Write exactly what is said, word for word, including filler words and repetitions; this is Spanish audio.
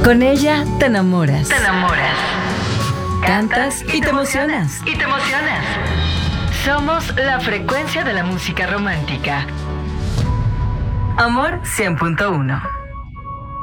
Con ella te enamoras. Te enamoras. Cantas y te emocionas. Y te emocionas. Somos la frecuencia de la música romántica. Amor cien punto uno.